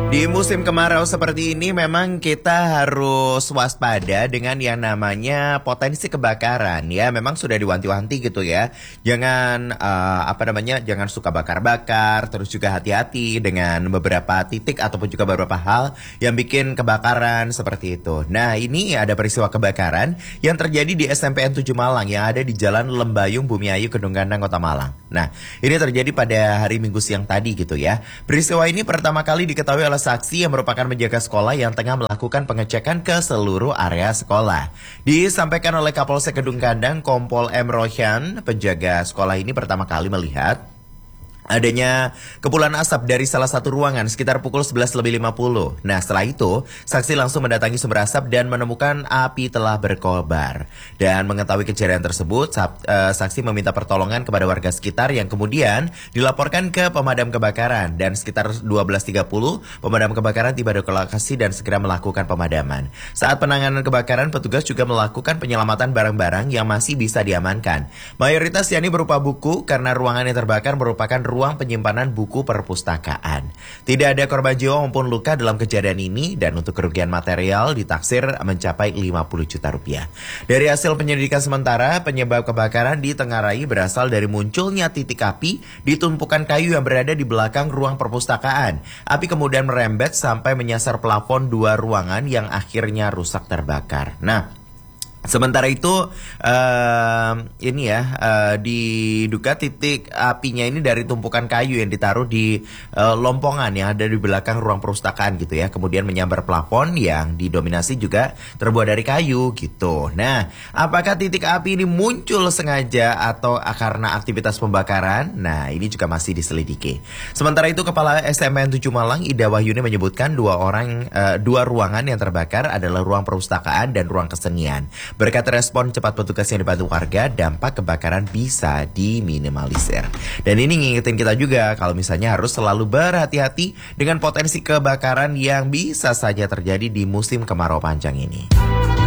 Di musim kemarau seperti ini memang kita harus waspada dengan yang namanya potensi kebakaran ya. Memang sudah diwanti-wanti gitu ya. Jangan jangan suka bakar-bakar, terus juga hati-hati dengan beberapa titik ataupun juga beberapa hal yang bikin kebakaran seperti itu. Nah, ini ada peristiwa kebakaran yang terjadi di SMPN 7 Malang yang ada di Jalan Lembayung Bumiayu Kedung Gandang Kota Malang. Nah, ini terjadi pada hari Minggu siang tadi gitu ya. Peristiwa ini pertama kali diketahui oleh saksi yang merupakan penjaga sekolah yang tengah melakukan pengecekan ke seluruh area sekolah. Disampaikan oleh Kapolsek Kedung Gandang, Kompol M. Rohyan, penjaga sekolah ini pertama kali melihat adanya kepulan asap dari salah satu ruangan sekitar pukul 11.50. Nah, setelah itu, saksi langsung mendatangi sumber asap dan menemukan api telah berkobar. Dan mengetahui kejadian tersebut, saksi meminta pertolongan kepada warga sekitar yang kemudian dilaporkan ke pemadam kebakaran. Dan sekitar 12.30, pemadam kebakaran tiba di lokasi dan segera melakukan pemadaman. Saat penanganan kebakaran, petugas juga melakukan penyelamatan barang-barang yang masih bisa diamankan. Mayoritas yakni berupa buku karena ruangan yang terbakar merupakan ruang penyimpanan buku perpustakaan. Tidak ada korban jiwa maupun luka dalam kejadian ini dan untuk kerugian material ditaksir mencapai 50 juta rupiah. Dari hasil penyelidikan sementara, penyebab kebakaran ditengarai berasal dari munculnya titik api di tumpukan kayu yang berada di belakang ruang perpustakaan. Api kemudian merembet sampai menyasar plafon dua ruangan yang akhirnya rusak terbakar. Nah, sementara itu diduga titik apinya ini dari tumpukan kayu yang ditaruh di lompongan yang ada di belakang ruang perpustakaan gitu ya. Kemudian menyambar plafon yang didominasi juga terbuat dari kayu gitu. Nah, apakah titik api ini muncul sengaja atau karena aktivitas pembakaran? Nah, ini juga masih diselidiki. Sementara itu, Kepala SMPN 7 Malang Ida Wahyuni menyebutkan dua ruangan yang terbakar adalah ruang perpustakaan dan ruang kesenian. Berkat respon cepat petugas yang dibantu warga, dampak kebakaran bisa diminimalisir. Dan ini ngingetin kita juga kalau misalnya harus selalu berhati-hati dengan potensi kebakaran yang bisa saja terjadi di musim kemarau panjang ini.